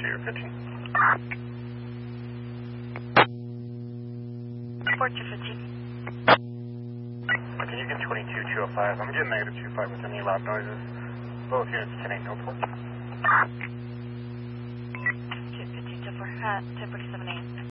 your 15. Report to 15. Okay, you get 22-205. I'm getting negative 25 with any loud noises. Both units 10-8, no port. 215 1047 AM.